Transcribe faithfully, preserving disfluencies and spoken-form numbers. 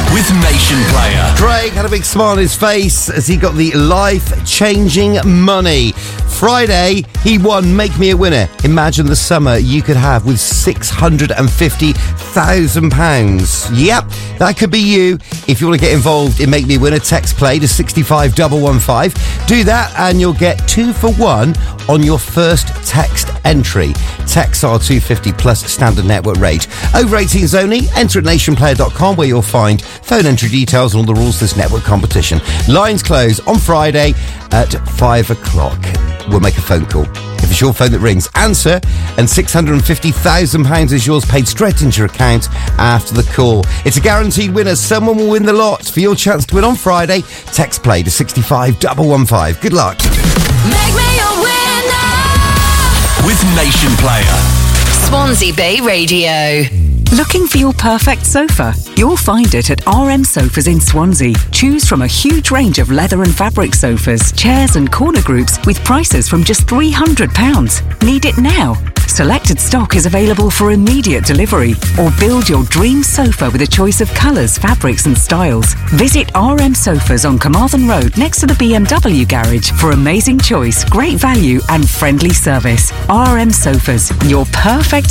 with Nation Player. Craig had a big smile on his face as he got the life-changing money. Friday, he won Make Me a Winner. Imagine the summer you could have with six hundred fifty thousand pounds. Yep, that could be you. If you want to get involved in Make Me a Winner, text play to six five one one five. Do that and you'll get two for one on your first text entry. Texts are two hundred fifty plus standard network rate. Over eighteens only. Enter at nation player dot com where you'll find phone entry details and all the rules of this network competition. Lines close on Friday at five o'clock. We'll make a phone call. If it's your phone that rings, answer, and six hundred fifty thousand pounds is yours, paid straight into your account after the call. It's a guaranteed winner. Someone will win the lot. For your chance to win on Friday, text play to six five one one five. Good luck. Make me a winner with Nation Player. Swansea Bay Radio. Looking for your perfect sofa? You'll find it at R M Sofas in Swansea. Choose from a huge range of leather and fabric sofas, chairs and corner groups with prices from just three hundred pounds. Need it now? Selected stock is available for immediate delivery. Or build your dream sofa with a choice of colours, fabrics and styles. Visit R M Sofas on Carmarthen Road next to the B M W garage for amazing choice, great value and friendly service. R M Sofas, your perfect